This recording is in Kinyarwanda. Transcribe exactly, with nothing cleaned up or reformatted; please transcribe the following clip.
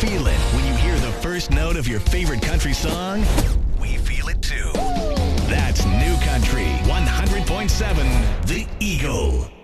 feel it when you hear the first note of your favorite country song? We feel it too. That's New Country one hundred point seven The Eagle.